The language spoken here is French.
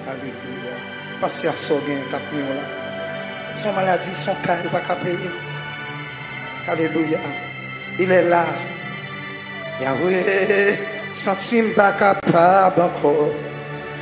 Alléluia. Parce qu'il y a son gain, son maladie, son cas, il ne va pas payer. Alléluia. Il est là. Yahweh, centime pas capable encore.